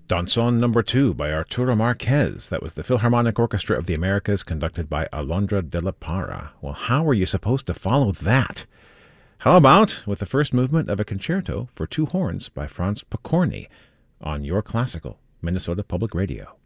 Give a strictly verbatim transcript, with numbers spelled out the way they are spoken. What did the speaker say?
Danzón number two by Arturo Marquez. That was the Philharmonic Orchestra of the Americas, conducted by Alondra de la Parra. Well, how are you supposed to follow that? How about with the first movement of a concerto for two horns by Franz Pokorny on Your Classical, Minnesota Public Radio.